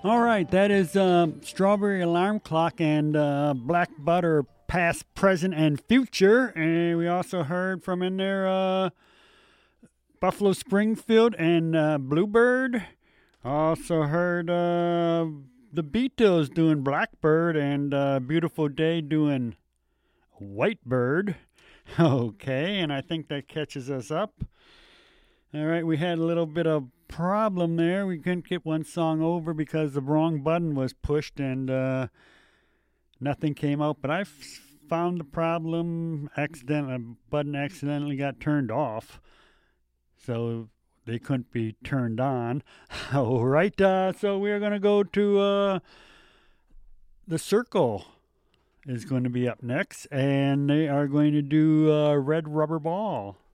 All right, that is Strawberry Alarm Clock and Black Butter Past, Present, and Future. And we also heard from in there Buffalo Springfield and Bluebird. Also heard the Beatles doing Blackbird and Beautiful Day doing Whitebird. Okay, and I think that catches us up. All right, we had a little bit of problem there. We couldn't get one song over because the wrong button was pushed and nothing came out. But I found the problem. A button accidentally got turned off, so they couldn't be turned on. All right, so we're gonna go to the Circle. Is going to be up next, and they are going to do Red Rubber Ball.